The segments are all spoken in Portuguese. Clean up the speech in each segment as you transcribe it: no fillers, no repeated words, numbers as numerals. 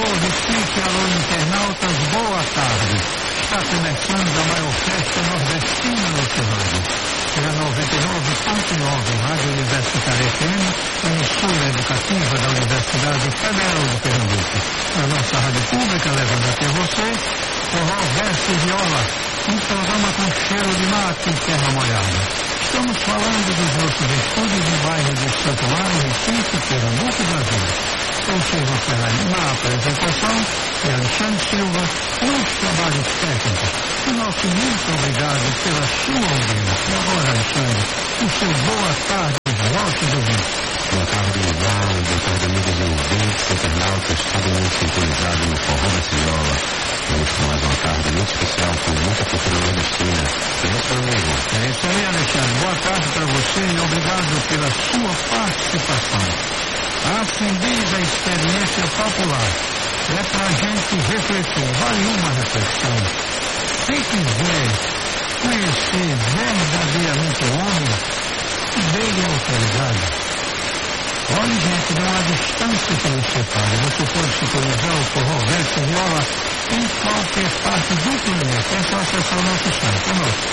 Recife, alô internautas, boa tarde. Está começando a maior festa nordestina no seu rádio. Pela 99.9, Rádio Universitária FM, emissora educativa da Universidade Federal de Pernambuco. A nossa rádio pública levando até você forró, verso e viola, um programa com cheiro de mato e terra molhada. Estamos falando dos nossos estúdios no bairro de Santo Amaro, Recife, Pernambuco, Brasil. Eu sou você na apresentação e Alexandre Silva, nos trabalhos técnicos. O nosso muito obrigado pela sua audiência. E agora, Alexandre, o seu boa tarde aos nossos ouvintes. Boa tarde, Miguel. Boa tarde, amigos e ouvintes, internautas, todo mundo sintonizado no forró da Ciola. Vamos com mais uma tarde muito especial, com muita cultura nordestina. É isso, amigo? É isso aí, Alexandre. Boa tarde para você e obrigado pela sua participação. Assim diz a experiência popular. É para a gente refletir. Vale uma reflexão. Quem quiser conhecer verdadeiramente o homem, dele é autoridade. Olha, gente, não há distância que nos separe. Você pode sintonizar o forró, verso e viola em qualquer parte do planeta. É só acessar o nosso site. É nosso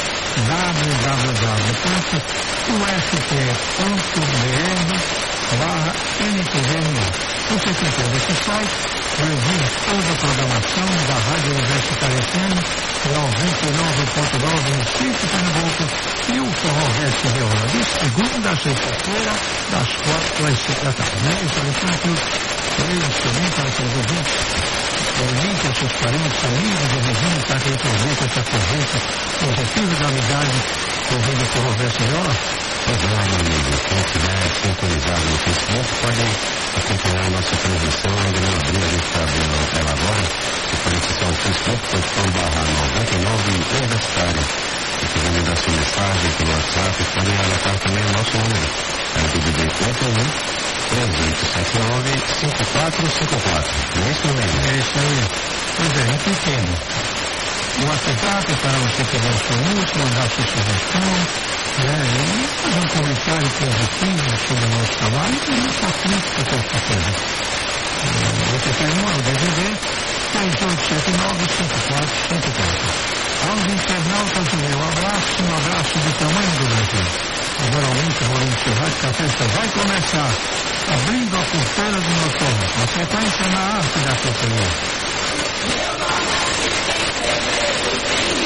www.ufp.br/NTVN. Você clica nesse site, vai ouvir toda a programação da Rádio Universitária FM 99.9 no Recife, Pernambuco, e o forró verso e viola de segunda a sexta-feira, das 4 às 6 da tarde. Né? Isso é tanto eles também para que os ouvintes orintem os seus parentes, amigos e vizinhos, para que eles aproveitem essa conversa positiva da amizade, ouvindo o forró verso e viola. Pois é, meu amigo, quem estiver sintonizado no Facebook pode acompanhar a nossa transmissão, ainda não abriu, a gente está abrindo ela agora. Você pode acessar o facebook.com/99 Universitária. Se quiser mandar sua mensagem pelo WhatsApp, pode anotar também o nosso número. É o DDD 41-3879-5454. Não é isso, meu amigo? É isso aí. Pois é, muito entendo. O WhatsApp para você pegar o seu músico, mandar a sua sugestão, e fazer um comentário positivo sobre o nosso trabalho e não só crítica que eu estou fazendo. Você tem o DDD 3879-5454. Aos internautas, o meu abraço, um abraço do tamanho do Brasil. Agora aumenta o volume do seu rádio, que a festa vai começar, abrindo a porteira do nosso forró. A sequência na arte da cultura.